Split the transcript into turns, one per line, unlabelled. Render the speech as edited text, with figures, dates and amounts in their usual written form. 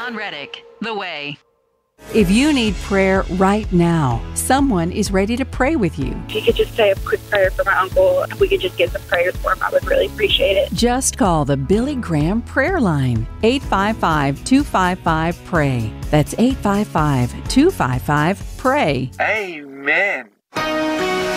John Reddick, The Way.
If you need prayer right now, someone is ready to pray with you.
If you could just say a quick prayer for my uncle, if we could just get some prayers for him, I would really appreciate it.
Just call the Billy Graham Prayer Line, 855-255-PRAY. That's 855-255-PRAY.
Amen.